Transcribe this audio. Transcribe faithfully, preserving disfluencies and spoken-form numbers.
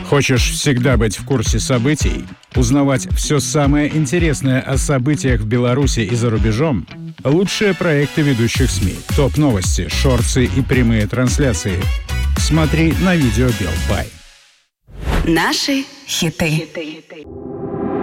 Хочешь всегда быть в курсе событий? Узнавать все самое интересное о событиях в Беларуси и за рубежом? Лучшие проекты ведущих СМИ, топ-новости, шорты и прямые трансляции. Смотри на видео Белбай. Наши хиты.